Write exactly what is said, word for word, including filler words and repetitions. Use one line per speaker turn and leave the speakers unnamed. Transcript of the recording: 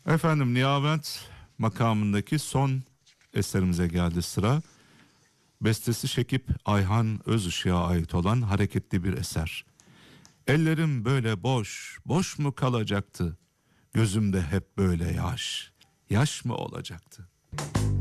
Efendim Nihavent makamındaki son eserimize geldi sıra. Bestesi Şekip Ayhan Özışık'a ait olan hareketli bir eser. Ellerim böyle boş, boş mu kalacaktı? Gözümde hep böyle yaş, yaş mı olacaktı?